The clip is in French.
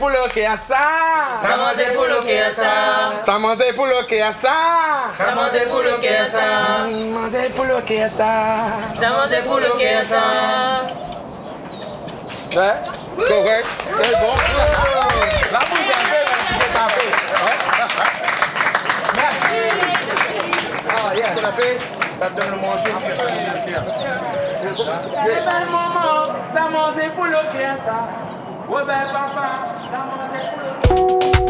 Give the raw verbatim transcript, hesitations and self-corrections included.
Pour le qui a ça, ça mange pour le qui a ça, ça mange pour le qui a ça, ça mange pour le qui a ça, manger pour le qui a ça, ça mange pour le qui a ça. Ouais, correct, c'est bon. La bouche a fait, la bouche a fait. Merci. Ah, yeah, ça fait, ça donne le manger. C'est bel moment, ça mange pour le qui a ça. Ouais, ben papa, ça mange pour le